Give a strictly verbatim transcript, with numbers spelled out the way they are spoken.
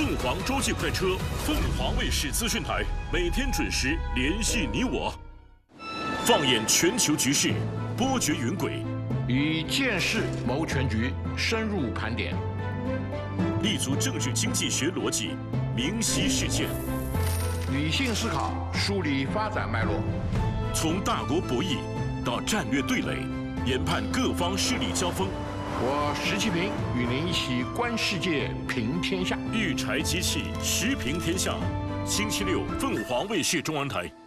凤凰洲际快车，凤凰卫视资讯台，每天准时联系你我。放眼全球局势，波谲云诡， 以见识谋全局，深入盘点， 立足政治经济学逻辑，明晰事件， 理性思考，梳理发展脉络， 从大国博弈到战略对垒，研判各方势力交锋。 我石其平与您一起观世界，平天下。 育柴机器，时平天下。星期六，凤凰卫视中文台。